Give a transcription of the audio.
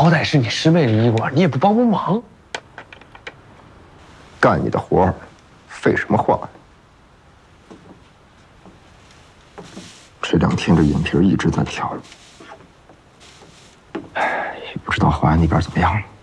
好歹是你师妹的医馆，你也不帮帮忙。 干你的活儿，废什么话呀？这2天这眼皮一直在跳，也不知道华安那边怎么样了。